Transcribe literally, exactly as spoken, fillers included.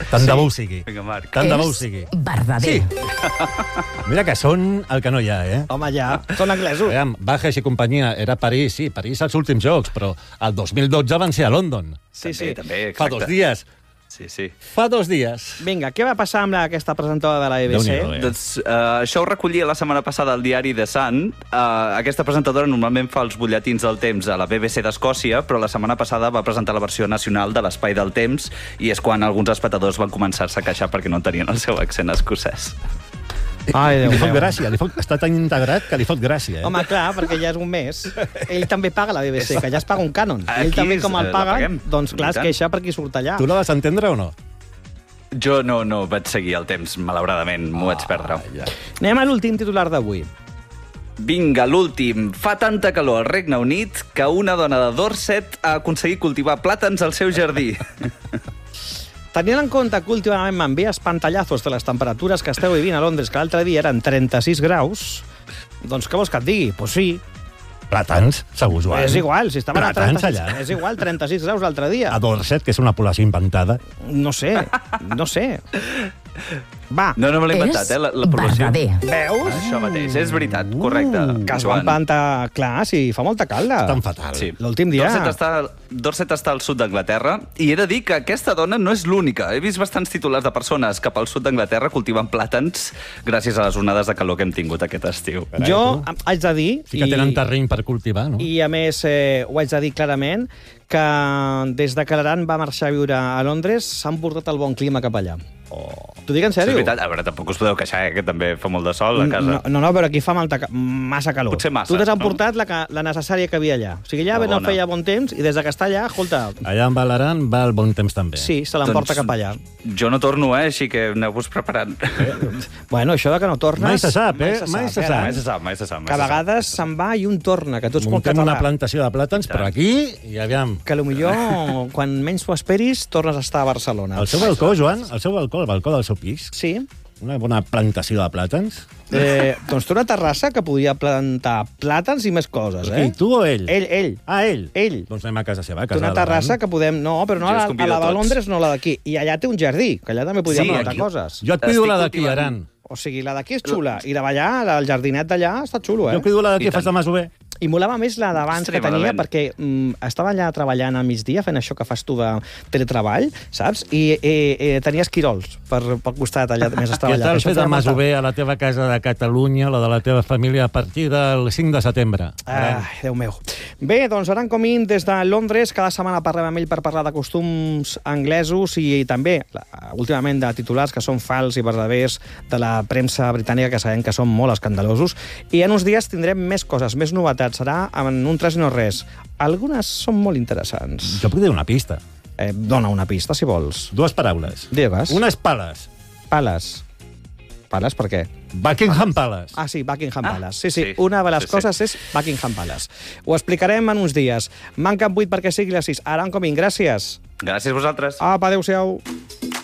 Tant de bo ho sigui. Vinga, Marc. Tant de bo ho sigui. És verdader. Sí. Mira que són el que no hi ha, eh? Home, ja, són anglesos. Aviam, Bajes i companyia, era París, sí, París als últims jocs, però el dos mil dotze van ser a London. Sí, També, sí. també, exacte. Fa dos dies. Sí, sí. Fa dos dies. Vinga, què va passar amb la, aquesta presentadora de la B B C? Déu-n'hi-do, eh? Doncs uh, això ho recollia la setmana passada al diari The Sun. Uh, aquesta presentadora normalment fa els butlletins del temps a la B B C d'Escòcia, però la setmana passada va presentar la versió nacional de l'Espai del Temps i és quan alguns espectadors van començar-se a queixar perquè no tenien el seu accent escocès. Ai, Déu li fot meu. gràcia, li fot, està tan integrat que li fot gràcia. Eh? Home, clar, perquè ja és un mes. Ell també paga la B B C, que ja es paga un cànon. Ell Aquí també, és, com el eh, la paga, paguem. doncs clar, es I tant. queixa perquè surt allà. Tu la vas entendre o no? Jo no, no vaig seguir el temps, malauradament, m'ho vaig perdre. Ah, ja. Anem a l'últim titular d'avui. Vinga, l'últim. Fa tanta calor al Regne Unit que una dona de Dorset ha aconseguit cultivar plàtans al seu jardí. Tenint en compte que últimament m'envies pantallazos de les temperatures que esteu vivint a Londres, que l'altre dia eren trenta-sis graus, doncs què vols que et digui? Doncs pues sí. Plàtans, segur, Joan. És igual, si estaven a Plàtans trenta-sis, allà. és igual, trenta-sis graus l'altre dia. A Dorset, que és una població inventada. No sé, no sé. Va, No, no me l'he És inventat, eh, la, la població. verdader. veus? Això mateix, és veritat, correcte. Que es van plantar, clar, sí, fa molta calda. Tan fatal. Sí. L'últim dia. Dorset està, Dorset està al sud d'Anglaterra i he de dir que aquesta dona no és l'única. He vist bastants titulars de persones cap al sud d'Anglaterra cultivant plàtans gràcies a les onades de calor que hem tingut aquest estiu. Jo haig de dir... Sí que tenen terreny per cultivar, no? I, a més, eh, ho haig de dir clarament, que des de que l'Aran va marxar a viure a Londres s'han portat el bon clima cap allà. Oh. T'ho dic en Això és sèrio? veritat. A veure, tampoc us podeu queixar, eh, que també fa molt de sol a casa. No, no, no, però aquí fa malta, ca- massa calor. Potser massa, Tu t'has no? emportat la, ca- la necessària que havia allà. O sigui, allà La no bona. feia bon temps i des de que està allà, escolta, Allà en Balaran va el bon temps també. sí, se l'emporta Doncs cap allà. Jo no torno, eh, així que aneu-vos preparant. Bueno, això de que no tornes... Mai se sap, eh? Mai se Mai se sap, sap. Mai se sap, mai se sap. mai Que a se sap. vegades se'n va i un torna, que tu ets molt Muntem una català. plantació de plàtans, però aquí, i aviam... Que potser, quan menys t'ho esperis, tornes a estar a Barcelona. El seu balcó, Joan, el seu balcó, el balcó del seu pis, Sí. una bona plantació de plàtans. Eh, doncs té una terrassa que podria plantar plàtans i més coses, eh? Qui, tu o ell? Ell, ell. Ah, ell? Ell. Doncs anem a casa seva, a Té casa una de l'Aran. terrassa que podem... No, però no Jo a us la, convido a la a de tots. Londres, no la d'aquí. I allà té un jardí, que allà també podríem Sí, plantar aquí- coses. Jo et cuido Estic la d'aquí, cultivant- Aran. O sigui, la d'aquí és xula. I la d'allà, el jardinet d'allà, està xulo, eh? Jo cuido la d'aquí, I tant. fas de masover. I molava més la d'abans que tenia, Extremadament. perquè mm, estava allà treballant al migdia, fent això que fas tu de teletreball, saps? I eh, eh, tenia esquirols per, pel costat, allà més estava I allà. estàs Això fet de feia molta- masover a la teva casa de Catalunya, la de la teva família, a partir del cinc de setembre. Aran. Ai, Déu meu. Bé, doncs Aran Comín, des de Londres, cada setmana parlem amb ell per parlar de costums anglesos i també, la- últimament, de titulars que són fals i verdaders de la premsa britànica, que sabem que són molt escandalosos. I en uns dies tindrem més coses, més novetats. Serà en un tres i no res. Algunes són molt interessants. Jo puc dir una pista. Eh, dona una pista, si vols. Dues paraules. Digues. Unes pales. Pales. Pales per què? Buckingham Palace. Ah, sí, Buckingham Ah, Palace. Sí, sí, sí. una de les Sí, sí. coses és Buckingham Palace. Ho explicarem en uns dies. Manquen vuit perquè sigui les sis. Aran Comín, gràcies. Gràcies a vosaltres. Apa, adéu-siau.